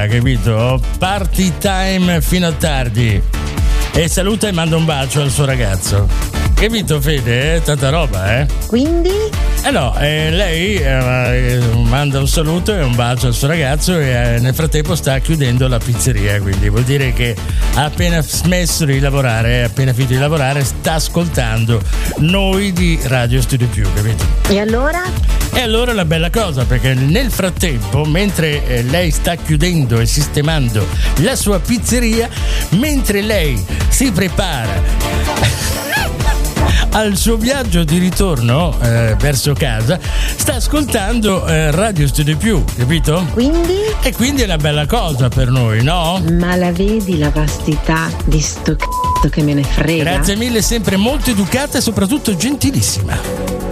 capito? Party time fino a tardi. E saluta e manda un bacio al suo ragazzo. Capito, Fede? Tanta roba, eh? Quindi? Lei manda un saluto e un bacio al suo ragazzo e nel frattempo sta chiudendo la pizzeria, quindi vuol dire che ha appena smesso di lavorare, appena finito di lavorare, sta ascoltando noi di Radio Studio Più, capito? E allora? E allora è una bella cosa, perché nel frattempo, mentre lei sta chiudendo e sistemando la sua pizzeria, mentre lei si prepara al suo viaggio di ritorno verso casa, sta ascoltando Radio Studio Più, capito? Quindi? E quindi è una bella cosa per noi, no? Ma la vedi la vastità di sto c***o che me ne frega? Grazie mille, sempre molto educata e soprattutto gentilissima.